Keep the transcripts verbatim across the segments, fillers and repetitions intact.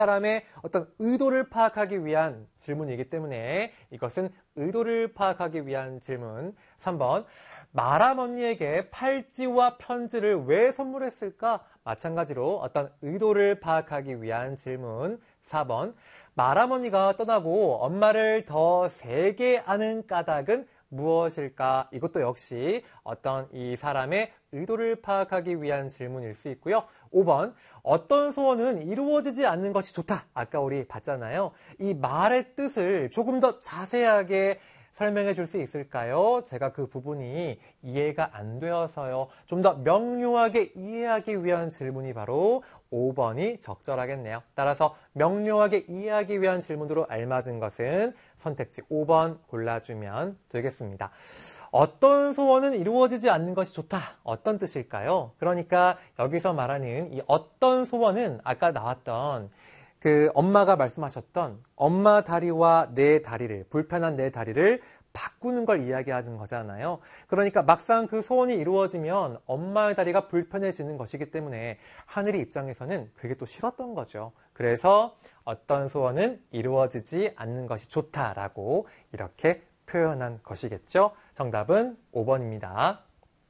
사람의 어떤 의도를 파악하기 위한 질문이기 때문에 이것은 의도를 파악하기 위한 질문. 삼 번, 마람 언니에게 팔찌와 편지를 왜 선물했을까? 마찬가지로 어떤 의도를 파악하기 위한 질문. 사 번, 마람 언니가 떠나고 엄마를 더 세게 아는 까닭은 무엇일까? 이것도 역시 어떤 이 사람의 의도를 파악하기 위한 질문일 수 있고요. 오 번, 어떤 소원은 이루어지지 않는 것이 좋다. 아까 우리 봤잖아요. 이 말의 뜻을 조금 더 자세하게 설명해 줄 수 있을까요? 제가 그 부분이 이해가 안 되어서요. 좀 더 명료하게 이해하기 위한 질문이 바로 오 번이 적절하겠네요. 따라서 명료하게 이해하기 위한 질문으로 알맞은 것은 선택지 오 번 골라주면 되겠습니다. 어떤 소원은 이루어지지 않는 것이 좋다. 어떤 뜻일까요? 그러니까 여기서 말하는 이 어떤 소원은 아까 나왔던 그 엄마가 말씀하셨던 엄마 다리와 내 다리를, 불편한 내 다리를 바꾸는 걸 이야기하는 거잖아요. 그러니까 막상 그 소원이 이루어지면 엄마의 다리가 불편해지는 것이기 때문에 하늘이 입장에서는 그게 또 싫었던 거죠. 그래서 어떤 소원은 이루어지지 않는 것이 좋다라고 이렇게 표현한 것이겠죠. 정답은 오 번입니다.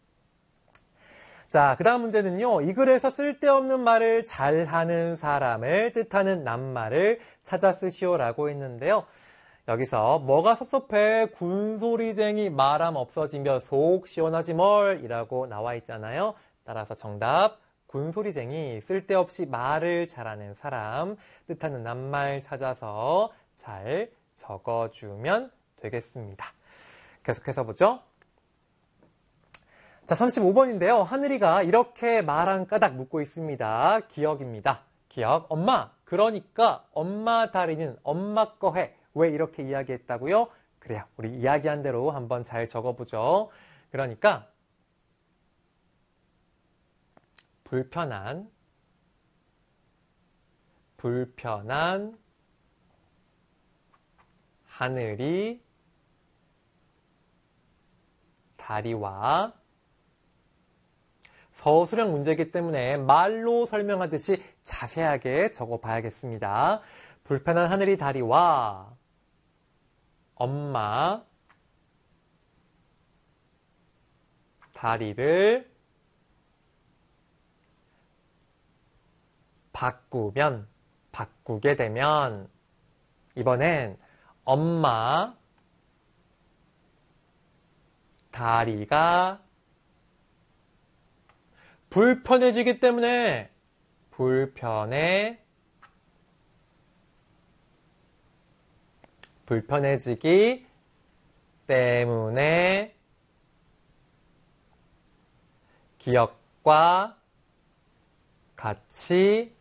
자, 그 다음 문제는요. 이 글에서 쓸데없는 말을 잘하는 사람을 뜻하는 낱말을 찾아 쓰시오라고 했는데요. 여기서 뭐가 섭섭해 군소리쟁이 말함 없어지며 속 시원하지 뭘 이라고 나와 있잖아요. 따라서 정답 군소리쟁이 쓸데없이 말을 잘하는 사람 뜻하는 낱말 찾아서 잘 적어주면 되겠습니다. 계속해서 보죠. 자, 삼십오 번인데요. 하늘이가 이렇게 말한 까닭 묻고 있습니다. 기억입니다. 기억. 엄마, 그러니까 엄마 다리는 엄마 거 해. 왜 이렇게 이야기했다고요? 그래요. 우리 이야기한 대로 한번 잘 적어보죠. 그러니까 불편한, 불편한 하늘이 다리와 서술형 문제이기 때문에 말로 설명하듯이 자세하게 적어봐야겠습니다. 불편한 하늘이 다리와 엄마 다리를 바꾸면, 바꾸게 되면 이번엔 엄마 다리가 불편해지기 때문에 불편해 불편해지기 때문에 기억과 같이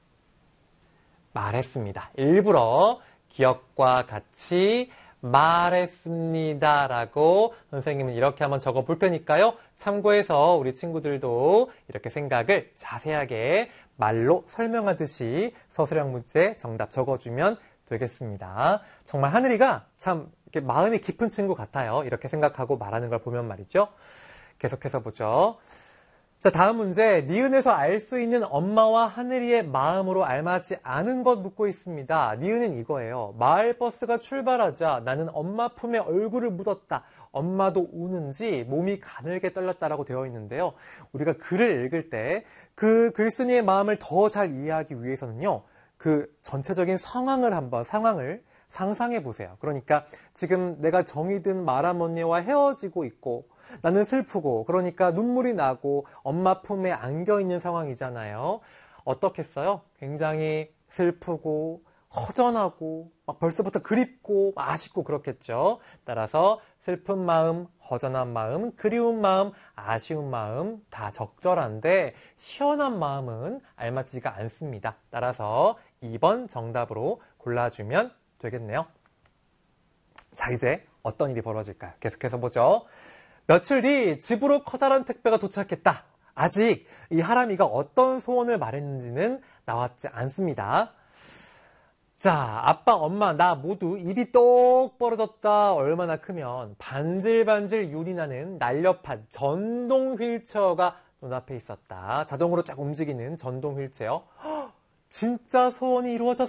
말했습니다. 일부러 기억과 같이 말했습니다 라고 선생님은 이렇게 한번 적어 볼 테니까요. 참고해서 우리 친구들도 이렇게 생각을 자세하게 말로 설명하듯이 서술형 문제 정답 적어주면 되겠습니다. 정말 하늘이가 참 이렇게 마음이 깊은 친구 같아요. 이렇게 생각하고 말하는 걸 보면 말이죠. 계속해서 보죠. 자, 다음 문제. 니은에서 알 수 있는 엄마와 하늘이의 마음으로 알맞지 않은 것 묻고 있습니다. 니은은 이거예요. 마을버스가 출발하자 나는 엄마 품에 얼굴을 묻었다. 엄마도 우는지 몸이 가늘게 떨렸다라고 되어 있는데요. 우리가 글을 읽을 때 그 글쓴이의 마음을 더 잘 이해하기 위해서는요. 그 전체적인 상황을 한번 상황을 상상해 보세요. 그러니까 지금 내가 정이 든 마람 언니와 헤어지고 있고 나는 슬프고 그러니까 눈물이 나고 엄마 품에 안겨있는 상황이잖아요. 어떻겠어요? 굉장히 슬프고 허전하고 막 벌써부터 그립고 아쉽고 그렇겠죠. 따라서 슬픈 마음, 허전한 마음, 그리운 마음, 아쉬운 마음 다 적절한데 시원한 마음은 알맞지가 않습니다. 따라서 이 번 정답으로 골라주면 되겠네요. 자, 이제 어떤 일이 벌어질까요? 계속해서 보죠. 며칠 뒤 집으로 커다란 택배가 도착했다. 아직 이 하람이가 어떤 소원을 말했는지는 나왔지 않습니다. 자, 아빠, 엄마, 나 모두 입이 똑 벌어졌다. 얼마나 크면 반질반질 윤이 나는 날렵한 전동 휠체어가 눈앞에 있었다. 자동으로 쫙 움직이는 전동 휠체어. 헉, 진짜 소원이 이루어졌어.